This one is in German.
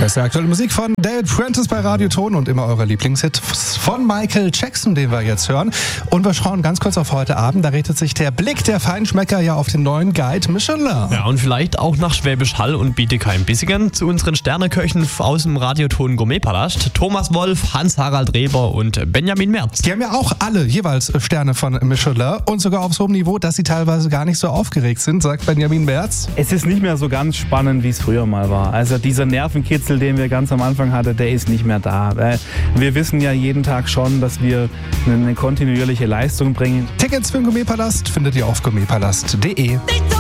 beste aktuelle Musik von David Prentice bei Radioton und immer eurer Lieblingshit von Michael Jackson, den wir jetzt hören. Und wir schauen ganz kurz auf heute Abend. Da richtet sich der Blick der Feinschmecker ja auf den neuen Guide Michelin. Ja, und vielleicht auch nach Schwäbisch Hall und Bietigheim. Bissigen zu unseren Sterneköchen aus dem Radioton Gourmetpalast. Thomas Wolf, Hans-Harald Reber und Benjamin Merz. Die haben ja auch alle jeweils Sterne von Michelin und sogar auf so einem Niveau, dass sie teilweise gar nicht so aufgeregt sind, sagt Benjamin Merz. Es ist nicht mehr so ganz spannend, wie es früher mal war. Also dieser Nervenkitzel, den wir ganz am Anfang hatten, der ist nicht mehr da. Wir wissen ja jeden Tag schon, dass wir eine kontinuierliche Leistung bringen. Tickets für den Gourmetpalast findet ihr auf gourmetpalast.de.